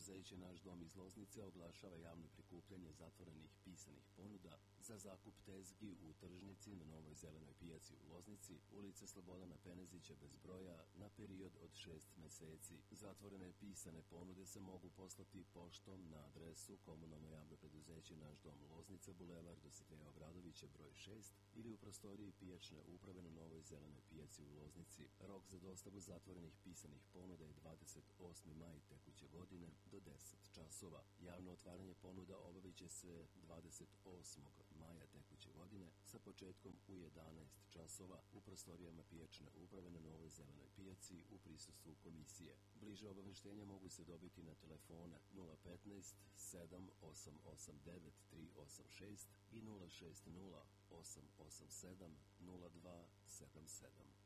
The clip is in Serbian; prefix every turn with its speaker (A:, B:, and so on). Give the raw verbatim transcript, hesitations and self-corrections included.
A: preduzeće Naš dom iz Loznice oglašava javno prikupljanje zatvorenih pisanih ponuda za zakup tezgi u tržnici na Novoj zelenoj pijaci u Loznici, ulica Slobodana Penezića bez broja, na period od šest meseci. Zatvorene pisane ponude se mogu poslati poštom na adresu Komunalno javno preduzeće Naš dom Loznica, Bulevar Dositeja Obradovića broj šest ili u prostoriji pijačne uprave na Novoj zelenoj pijaci u Loznici. Rok za dostavu zatvorenih pisanih ponuda je dvadeset osmi maj tekuće godine do deset časova. Javno otvaranje ponuda obavit će se dvadeset osmog maja tekuće godine sa početkom u jedanaest časova u prostorijama pijačne uprave na Novoj zelenoj pijaci u prisustvu komisije. Bliže obaveštenja mogu se dobiti na telefone nula petnaest sedam osam osam devet tri osam šest i nula šest nula osam osam sedam nula dva sedam sedam.